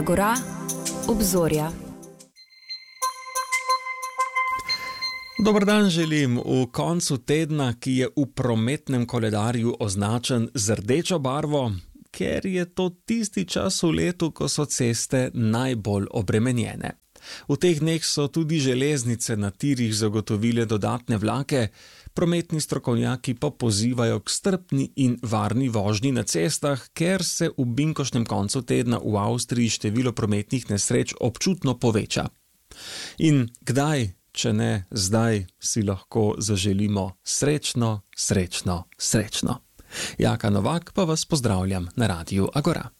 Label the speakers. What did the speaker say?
Speaker 1: Agora, obzorja.
Speaker 2: Dober dan želim v koncu tedna, ki je v prometnem koledarju označen z rdečo barvo, ker je to tisti čas v letu, ko so ceste najbolj obremenjene. V teh dneh so tudi železnice na tirih zagotovile dodatne vlake, prometni strokovnjaki pa pozivajo k strpni in varni vožnji na cestah, ker se v binkoštnem koncu tedna v Avstriji število prometnih nesreč občutno poveča. In kdaj, če ne zdaj, si lahko zaželimo srečno. Jaka Novak pa vas pozdravljam na Radiu Agora.